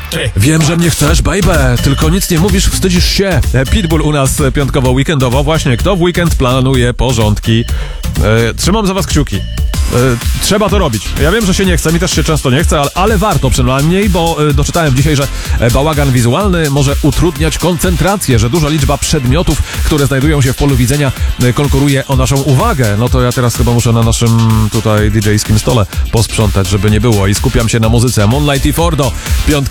Wiem, że mnie chcesz, baby, tylko nic nie mówisz, wstydzisz się. Pitbull u nas piątkowo, weekendowo. Właśnie, kto w weekend planuje porządki? Trzymam za was kciuki. Trzeba to robić. Ja wiem, że się nie chce, mi też się często nie chce, ale warto przynajmniej, bo doczytałem dzisiaj, że bałagan wizualny może utrudniać koncentrację, że duża liczba przedmiotów, które znajdują się w polu widzenia, konkuruje o naszą uwagę. No to ja teraz chyba muszę na naszym tutaj DJ-skim stole posprzątać, żeby nie było, i skupiam się na muzyce. Moonlight i Fordo, piątkowo.